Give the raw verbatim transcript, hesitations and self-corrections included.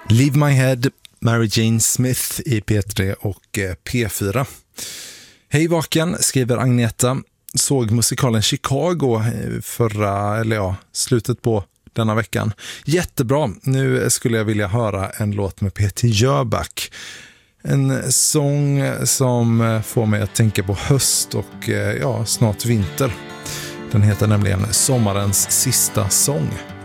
Leave My Head, Mary Jane Smith i P tre och P fyra. Hej Vaken, skriver Agneta. Såg musikalen Chicago förra, eller ja, slutet på denna veckan. Jättebra, nu skulle jag vilja höra en låt med Peter Jöback. En sång som får mig att tänka på höst och ja, snart vinter. Den heter nämligen Sommarens sista sång.